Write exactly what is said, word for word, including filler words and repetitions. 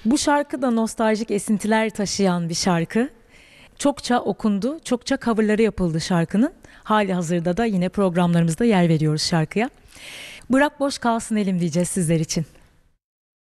Bu şarkı da nostaljik esintiler taşıyan bir şarkı. Çokça okundu, çokça coverları yapıldı şarkının. Hali hazırda da yine programlarımızda yer veriyoruz şarkıya. Bırak boş kalsın elim diyeceğiz sizler için.